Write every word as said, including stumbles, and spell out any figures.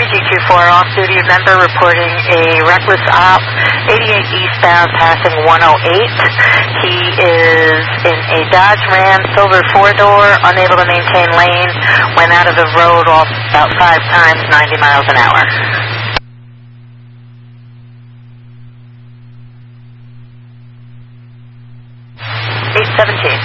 G two four, off-duty member reporting a reckless op, eighty-eight eastbound, passing one oh eight. He is in a Dodge Ram, silver four-door, unable to maintain lane, went out of the road off about five times, ninety miles an hour. eight seventeen.